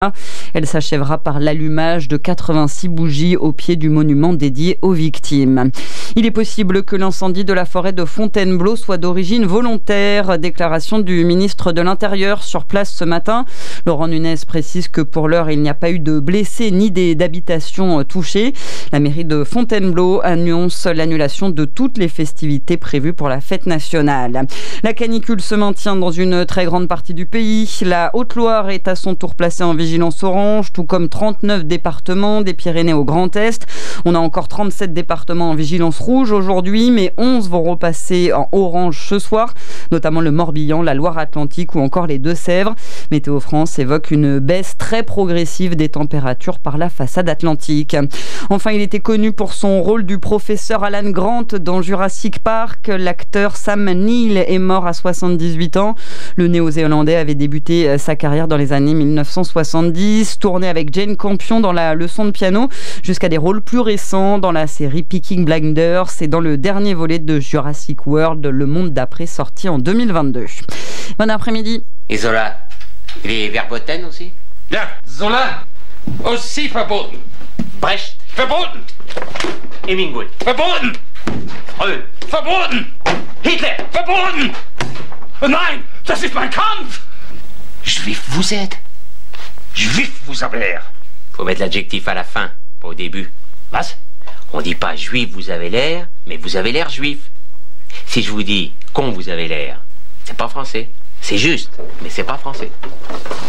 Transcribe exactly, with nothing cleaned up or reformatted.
Elle s'achèvera par l'allumage de quatre-vingt-six bougies au pied du monument dédié aux victimes. Il est possible que l'incendie de la forêt de Fontainebleau soit d'origine volontaire. Déclaration du ministre de l'Intérieur sur place ce matin. Laurent Nunez précise que pour l'heure, il n'y a pas eu de blessés ni d'habitations touchées. La mairie de Fontainebleau annonce l'annulation de toutes les festivités prévues pour la fête nationale. La canicule se maintient dans une très grande partie du pays. La Haute-Loire est à son tour placée en vigilance orange, tout comme trente-neuf départements des Pyrénées au Grand Est. On a encore trente-sept départements en vigilance rouge aujourd'hui, mais onze vont repasser en orange ce soir, notamment le Morbihan, la Loire-Atlantique ou encore les Deux-Sèvres. Météo France évoque une baisse très progressive des températures par la façade atlantique. Enfin, il était connu pour son rôle du professeur Alan Grant dans Jurassic Park. L'acteur Sam Neill est mort à soixante-dix-huit ans. Le Néo-Zélandais avait débuté sa carrière dans les années mille neuf cent soixante-dix, tourné avec Jane Campion dans la leçon de piano, jusqu'à des rôles plus récents dans la série Peaky Blinders et dans le dernier volet de Jurassic World, Le Monde d'après, sorti en deux mille vingt-deux. Bon après-midi. Et Zola, il est verboten aussi? Ja, Zola, aussi verboten. Brecht, Verboten. Hemingway, Verboten. Freud, Verboten. Hitler. Verboten. Nein, das ist mein Kampf. Juif vous êtes? Juif vous avez l'air. Faut mettre l'adjectif à la fin, pas au début. Was? On dit pas juif vous avez l'air, mais vous avez l'air juif. Si je vous dis con vous avez l'air, c'est pas français. C'est juste, mais c'est pas français.